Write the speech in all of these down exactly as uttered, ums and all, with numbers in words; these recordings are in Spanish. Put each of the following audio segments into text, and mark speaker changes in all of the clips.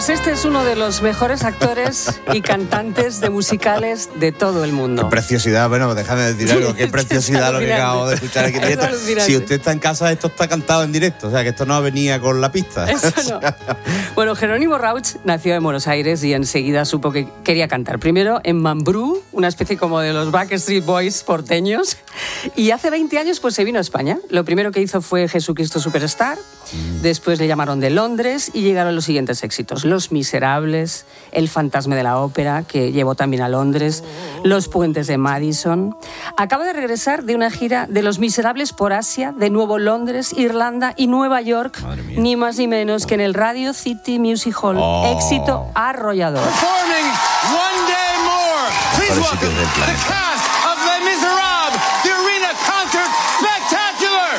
Speaker 1: Pues este es uno de los mejores actores y cantantes de musicales de todo el mundo.
Speaker 2: Qué preciosidad, bueno, déjame decir algo, qué preciosidad lo que acabo de escuchar aquí en directo. Si usted está en casa, esto está cantado en directo, o sea, que esto no venía con la pista.
Speaker 1: Eso no. Bueno, Jerónimo Rauch nació en Buenos Aires y enseguida supo que quería cantar. Primero en Mambrú, una especie como de los Backstreet Boys porteños, y hace veinte años pues se vino a España. Lo primero que hizo fue Jesucristo Superstar, mm. después le llamaron de Londres y llegaron los siguientes éxitos: Los Miserables, El Fantasma de la Ópera, que llevó también a Londres, Los Puentes de Madison. Acaba de regresar de una gira de Los Miserables por Asia, de nuevo Londres, Irlanda y Nueva York, ni más ni menos que en el Radio City Music Hall. Oh. Éxito arrollador.
Speaker 3: Performing One Day More. Please welcome the cast of Les Miserables, the Arena Concert Spectacular.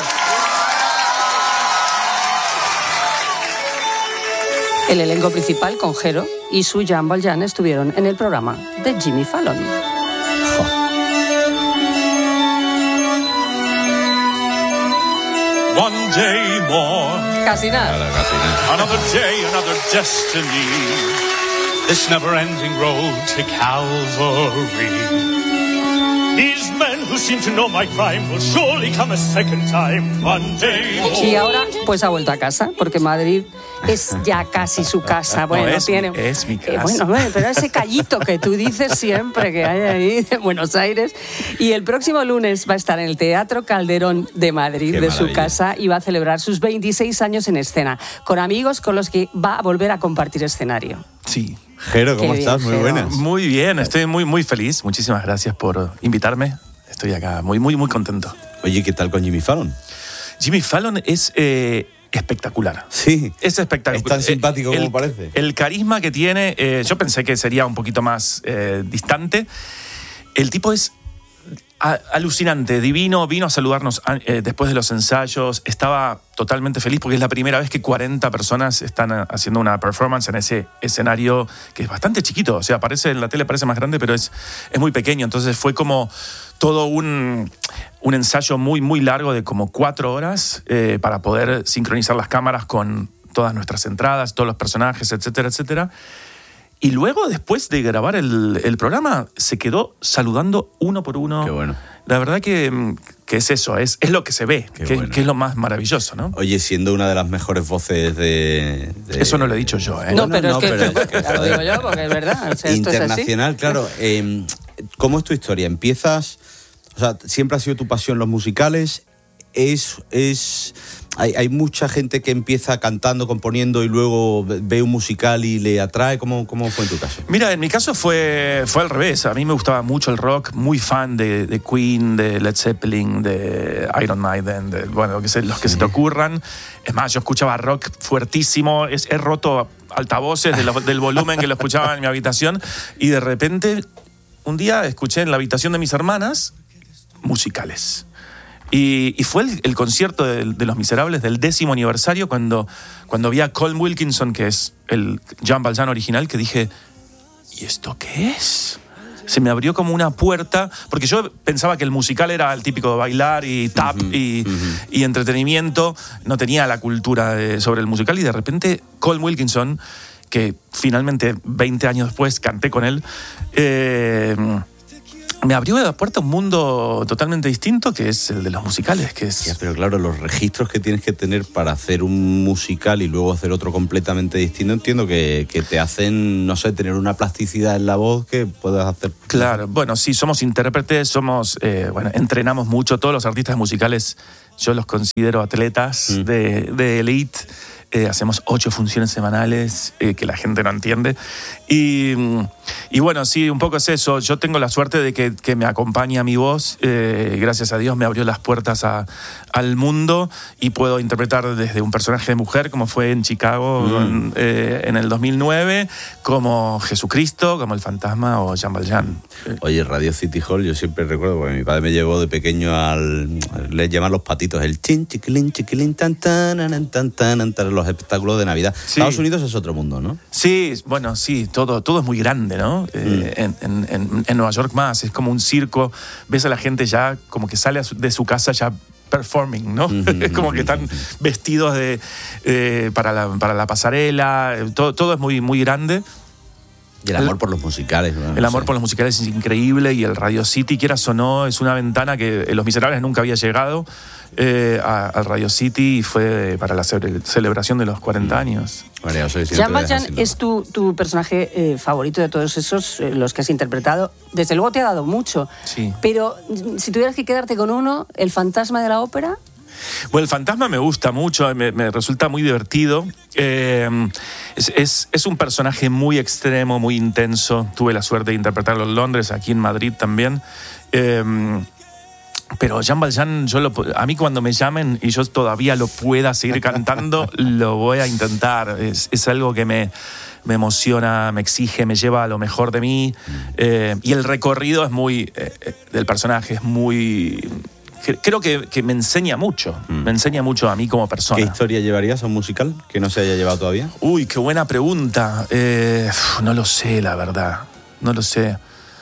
Speaker 1: El elenco principal, con Jero y su Jean Valjean, estuvieron en el programa de Jimmy Fallon.
Speaker 4: One day more.
Speaker 1: Casi nada.
Speaker 2: Claro, casi nada.
Speaker 4: Another day, another destiny. This never-ending road to Calvary. These men who seem to know my crime will surely come a second time. One day more.
Speaker 1: Y ahora, pues ha vuelto a casa, porque Madrid es ya casi su casa. Bueno,
Speaker 5: no, es,
Speaker 1: tiene.
Speaker 5: Mi, es mi casa.
Speaker 1: Eh, bueno, bueno, pero ese callito que tú dices siempre que hay ahí de Buenos Aires. Y el próximo lunes va a estar en el Teatro Calderón de Madrid,
Speaker 2: Qué
Speaker 1: de
Speaker 2: maravilla.
Speaker 1: su casa, y va a celebrar sus veintiséis años en escena, con amigos con los que va a volver a compartir escenario.
Speaker 5: Sí.
Speaker 2: Jero, ¿cómo
Speaker 1: Qué
Speaker 2: estás?
Speaker 1: bien,
Speaker 2: Muy
Speaker 1: Jero.
Speaker 2: buenas.
Speaker 5: Muy bien, estoy muy, muy feliz. Muchísimas gracias por invitarme. Estoy acá muy, muy, muy contento.
Speaker 2: Oye, ¿qué tal con Jimmy Fallon?
Speaker 5: Jimmy Fallon es eh, espectacular.
Speaker 2: Sí.
Speaker 5: Es espectacular.
Speaker 2: Es tan simpático
Speaker 5: el,
Speaker 2: como parece.
Speaker 5: El carisma que tiene, eh, yo pensé que sería un poquito más eh, distante. El tipo es a, alucinante, divino. Vino a saludarnos eh, después de los ensayos. Estaba totalmente feliz porque es la primera vez que cuarenta personas están haciendo una performance en ese escenario que es bastante chiquito. O sea, parece, en la tele parece más grande, pero es, es muy pequeño. Entonces fue como todo un, un ensayo muy, muy largo de como cuatro horas eh, para poder sincronizar las cámaras con todas nuestras entradas, todos los personajes, etcétera, etcétera. Y luego, después de grabar el, el programa, se quedó saludando uno por uno.
Speaker 2: Qué bueno.
Speaker 5: La verdad que, que es eso, es, es lo que se ve,
Speaker 2: Qué
Speaker 5: que,
Speaker 2: bueno.
Speaker 5: que es lo más maravilloso, ¿no?
Speaker 2: Oye, siendo una de las mejores voces de... de
Speaker 5: Eso no lo he dicho yo, ¿eh?
Speaker 1: No,
Speaker 2: Bueno,
Speaker 1: pero
Speaker 2: no,
Speaker 1: es que,
Speaker 2: pero es que,
Speaker 1: ya lo digo yo, porque es verdad. O sea, esto
Speaker 2: internacional,
Speaker 1: es así.
Speaker 2: claro. Eh, ¿Cómo es tu historia? ¿Empiezas...? O sea, ¿siempre ha sido tu pasión los musicales? Es... es hay, hay mucha gente que empieza cantando, componiendo y luego ve un musical y le atrae. ¿Cómo, cómo fue en tu caso?
Speaker 5: Mira, en mi caso fue, fue al revés. A mí me gustaba mucho el rock, muy fan de, de Queen, de Led Zeppelin, de Iron Maiden, de, bueno, que se, los que sí. se te ocurran. Es más, yo escuchaba rock fuertísimo, es, he roto altavoces de lo, del volumen que lo escuchaba en mi habitación, y de repente un día escuché en la habitación de mis hermanas musicales. Y, y fue el, el concierto de, de Los Miserables del décimo aniversario cuando, cuando vi a Colm Wilkinson, que es el Jean Valjean original, que dije, ¿y esto qué es? Se me abrió como una puerta, porque yo pensaba que el musical era el típico de bailar y tap uh-huh, y, uh-huh. y entretenimiento, no tenía la cultura de, sobre el musical, y de repente Colm Wilkinson, que finalmente veinte años después canté con él, eh, me abrió la puerta a un mundo totalmente distinto, que es el de los musicales. Que es...
Speaker 2: Ya, pero claro, los registros que tienes que tener para hacer un musical y luego hacer otro completamente distinto, entiendo que, que te hacen, no sé, tener una plasticidad en la voz que puedas hacer.
Speaker 5: Claro, bueno, sí, somos intérpretes, somos, eh, bueno, entrenamos mucho. Todos los artistas musicales yo los considero atletas mm. de, de elite. Eh, hacemos ocho funciones semanales eh, que la gente no entiende. Y, y bueno, sí, un poco es eso. Yo tengo la suerte de que, que me acompaña mi voz. Eh, gracias a Dios me abrió las puertas a, al mundo y puedo interpretar desde un personaje de mujer, como fue en Chicago mm. eh, en el dos mil nueve, como Jesucristo, como el Fantasma o Jean Valjean.
Speaker 2: Oye, Radio City Hall, yo siempre recuerdo, porque mi padre me llevó de pequeño al... les llaman los patitos, el chin, chiquilín, chiquilín, tan, tan, tan, tan, tan, tan, los espectáculos de Navidad. Sí. Estados Unidos es otro mundo, ¿no?
Speaker 5: Sí, bueno, sí, todo, todo es muy grande, ¿no? Eh, mm. en, en, en Nueva York más, es como un circo. Ves a la gente ya como que sale de su casa ya performing, ¿no? Es como que están vestidos de, eh, para, la, para la pasarela, todo, todo es muy, muy grande.
Speaker 2: Y el amor por los musicales. ¿no?
Speaker 5: El
Speaker 2: No
Speaker 5: amor
Speaker 2: sé.
Speaker 5: por los musicales es increíble y el Radio City, quieras o no, es una ventana que Los Miserables nunca había llegado eh, a- al Radio City y fue para la ce- celebración de los cuarenta años.
Speaker 2: María, soy
Speaker 1: Jean Valjean es tu, tu personaje eh, favorito de todos esos, eh, los que has interpretado. Desde luego te ha dado mucho.
Speaker 5: Sí.
Speaker 1: Pero mm, si tuvieras que quedarte con uno, el fantasma de la ópera.
Speaker 5: Bueno, el fantasma me gusta mucho, me, me resulta muy divertido. Eh, es, es, es un personaje muy extremo, muy intenso. Tuve la suerte de interpretarlo en Londres, aquí en Madrid también. Eh, pero Jean Valjean, yo lo, a mí cuando me llamen y yo todavía lo pueda seguir cantando, lo voy a intentar. Es, es algo que me, me emociona, me exige, me lleva a lo mejor de mí. Eh, y el recorrido es muy eh, eh, del personaje es muy... Creo que, que me enseña mucho, me enseña mucho a mí como persona.
Speaker 2: ¿Qué historia llevarías a un musical que no se haya llevado todavía?
Speaker 5: Uy, qué buena pregunta. Eh, uf, no lo sé, la verdad. No lo sé.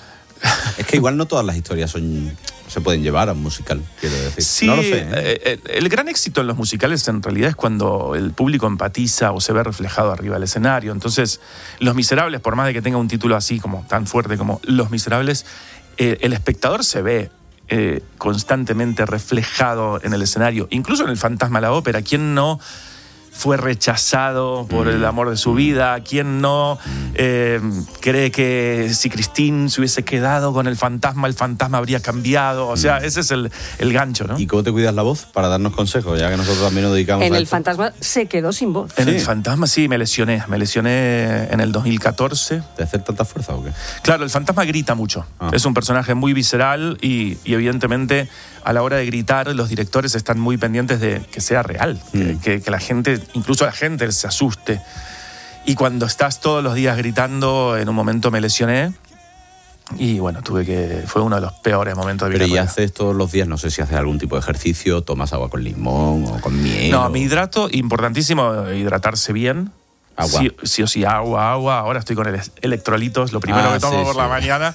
Speaker 2: Es que igual no todas las historias son, se pueden llevar a un musical, quiero decir.
Speaker 5: Sí,
Speaker 2: no lo sé. ¿eh?
Speaker 5: eh, eh, el gran éxito en los musicales en realidad es cuando el público empatiza o se ve reflejado arriba del escenario. Entonces, Los Miserables, por más de que tenga un título así como tan fuerte como Los Miserables, eh, el espectador se ve eh, constantemente reflejado en el escenario, incluso en El Fantasma de la Ópera. ¿Quién no fue rechazado por el amor de su vida? ¿Quién no eh, cree que si Christine se hubiese quedado con el fantasma, el fantasma habría cambiado? O sea, ese es el, el gancho, ¿no?
Speaker 2: ¿Y cómo te cuidas la voz para darnos consejos? Ya que nosotros también nos dedicamos
Speaker 1: En
Speaker 2: a
Speaker 1: el
Speaker 2: esto.
Speaker 1: fantasma se quedó sin voz.
Speaker 5: En
Speaker 2: Sí.
Speaker 5: el fantasma sí, me lesioné. Me lesioné en el dos mil catorce.
Speaker 2: ¿Te hace tanta fuerza o qué?
Speaker 5: Claro, el fantasma grita mucho.
Speaker 2: Ah.
Speaker 5: Es un personaje muy visceral y, y evidentemente a la hora de gritar los directores están muy pendientes de que sea real, que,
Speaker 2: Mm.
Speaker 5: que- que la gente, incluso la gente se asuste. Y cuando estás todos los días gritando, en un momento me lesioné y bueno, tuve que... Fue uno de los peores momentos de mi
Speaker 2: Pero ¿y
Speaker 5: carrera.
Speaker 2: haces todos los días? No sé si haces algún tipo de ejercicio, tomas agua con limón o con miel.
Speaker 5: No,
Speaker 2: o-
Speaker 5: me hidrato, importantísimo hidratarse bien.
Speaker 2: Agua.
Speaker 5: Sí, sí o sí, agua, agua. Ahora estoy con el electrolitos, lo primero
Speaker 2: Ah,
Speaker 5: que tomo
Speaker 2: sí,
Speaker 5: por
Speaker 2: sí.
Speaker 5: la mañana.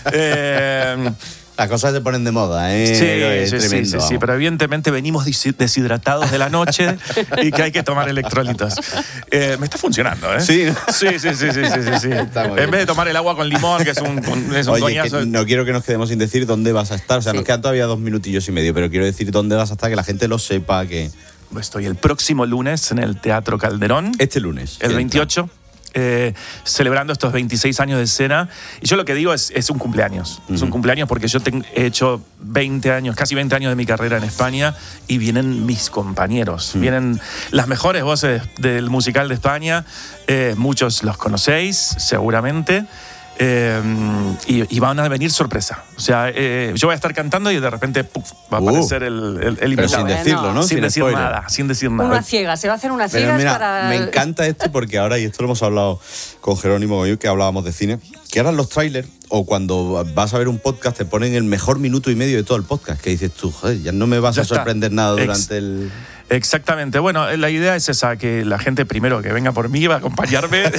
Speaker 5: Eh,
Speaker 2: Las cosas se ponen de moda, ¿eh?
Speaker 5: Sí,
Speaker 2: Es
Speaker 5: sí, sí,
Speaker 2: tremendo,
Speaker 5: sí, sí,
Speaker 2: vamos.
Speaker 5: pero evidentemente venimos desi- deshidratados de la noche y que hay que tomar electrolitos. Eh, me está funcionando, ¿eh?
Speaker 2: Sí.
Speaker 5: Sí, sí, sí, sí, sí, sí, sí.
Speaker 2: Está muy
Speaker 5: En
Speaker 2: bien.
Speaker 5: vez de tomar el agua con limón, que es un, un- es un
Speaker 2: Oye,
Speaker 5: coñazo.
Speaker 2: que no quiero que nos quedemos sin decir dónde vas a estar. O sea,
Speaker 1: Sí.
Speaker 2: nos quedan todavía dos minutillos y medio, pero quiero decir dónde vas a estar, que la gente lo sepa, que...
Speaker 5: Estoy el próximo lunes en el Teatro Calderón,
Speaker 2: Este lunes.
Speaker 5: el veintiocho. Eh, celebrando estos veintiséis años de escena. Y yo lo que digo es, es un cumpleaños. Es un cumpleaños porque yo ten- he hecho veinte años, casi veinte años de mi carrera en España y vienen mis compañeros. Vienen las mejores voces del musical de España. Eh, muchos los conocéis, seguramente. Eh, y, y van a venir sorpresa. O sea, eh, yo voy a estar cantando y de repente ¡puf! Va a
Speaker 2: Uh.
Speaker 5: aparecer el, el, el
Speaker 2: Pero
Speaker 5: invitado.
Speaker 2: sin
Speaker 1: Bueno.
Speaker 2: decirlo, ¿no?
Speaker 5: Sin decir
Speaker 2: spoiler.
Speaker 5: nada, sin decir
Speaker 1: Una
Speaker 5: nada.
Speaker 1: ciega, se va a hacer una
Speaker 2: Pero
Speaker 1: ciega
Speaker 2: mira,
Speaker 1: para...
Speaker 2: me encanta esto porque ahora, y esto lo hemos hablado con Jerónimo hoy, que hablábamos de cine, que ahora los trailers o cuando vas a ver un podcast te ponen el mejor minuto y medio de todo el podcast, que dices tú, joder, ya no me vas
Speaker 5: Ya
Speaker 2: a
Speaker 5: está.
Speaker 2: sorprender nada
Speaker 5: Ex-
Speaker 2: durante el...
Speaker 5: Exactamente. Bueno, la idea es esa, que la gente primero que venga por mí va a acompañarme.
Speaker 1: Va,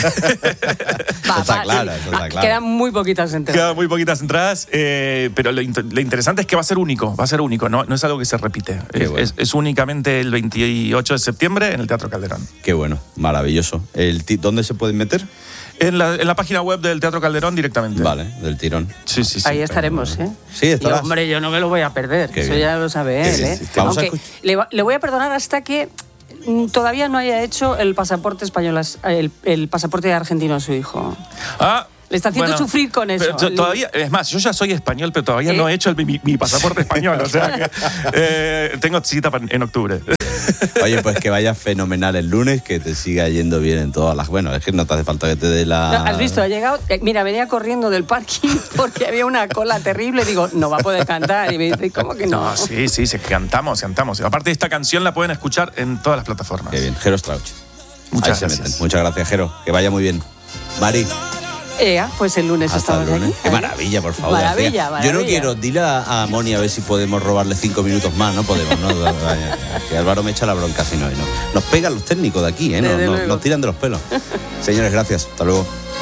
Speaker 2: está
Speaker 1: va,
Speaker 2: claro,
Speaker 1: sí.
Speaker 2: eso está
Speaker 1: Ah,
Speaker 2: claro.
Speaker 1: Quedan muy poquitas entradas.
Speaker 5: Quedan muy poquitas entradas, eh, pero lo, inter- lo interesante es que va a ser único, va a ser único, no, no es algo que se repite.
Speaker 2: Qué
Speaker 5: Es,
Speaker 2: bueno.
Speaker 5: es- es únicamente el veintiocho de septiembre en el Teatro Calderón.
Speaker 2: Qué bueno, maravilloso. El ti- ¿Dónde se pueden meter?
Speaker 5: En la, en la página web del Teatro Calderón directamente.
Speaker 2: Vale, del tirón.
Speaker 5: Sí, sí, sí.
Speaker 1: Ahí estaremos, ¿eh?
Speaker 2: Sí, estarás.
Speaker 1: Y, hombre, yo no me lo voy a perder.
Speaker 2: Qué
Speaker 1: Eso
Speaker 2: bien.
Speaker 1: ya lo sabe
Speaker 2: Qué
Speaker 1: él,
Speaker 2: bien,
Speaker 1: ¿eh?
Speaker 2: sí. Vamos a
Speaker 1: Aunque
Speaker 2: escuch-
Speaker 1: le, va- le voy a perdonar hasta que mm, todavía no haya hecho el pasaporte español, a- el, el pasaporte argentino a su hijo.
Speaker 5: Ah,
Speaker 1: Le está haciendo sufrir con eso.
Speaker 5: pero to- todavía, es más, yo ya soy español, pero todavía
Speaker 1: ¿Eh?
Speaker 5: no he hecho el- mi, mi pasaporte español. O sea que eh, tengo cita pa- en octubre.
Speaker 2: Oye, pues que vaya fenomenal el lunes, que te siga yendo bien en todas las... Bueno, es que no te hace falta que te dé la...
Speaker 1: No, ¿has visto? Ha llegado. eh, Mira, venía corriendo del parking porque había una cola terrible. Digo, no va a poder cantar. Y me dice, ¿cómo que no?
Speaker 5: No, sí, sí, sí, cantamos, cantamos. Aparte, esta canción la pueden escuchar en todas las plataformas.
Speaker 2: Qué bien, Jero Strauch.
Speaker 5: Muchas
Speaker 2: Ahí se
Speaker 5: gracias.
Speaker 2: meten. Muchas gracias, Jero. Que vaya muy bien. Mari,
Speaker 1: Ea, pues el lunes
Speaker 2: hasta el
Speaker 1: estamos
Speaker 2: lunes.
Speaker 1: aquí.
Speaker 2: Qué maravilla, por favor.
Speaker 1: Maravilla,
Speaker 2: García.
Speaker 1: maravilla.
Speaker 2: Yo no quiero, dile a, a Moni a ver si podemos robarle cinco minutos más. No podemos, ¿no? Que Álvaro me echa la bronca si no. y no. Nos pegan los técnicos de aquí, ¿eh? Nos,
Speaker 1: Desde
Speaker 2: nos-
Speaker 1: luego.
Speaker 2: nos tiran de los pelos. Señores, gracias. Hasta luego.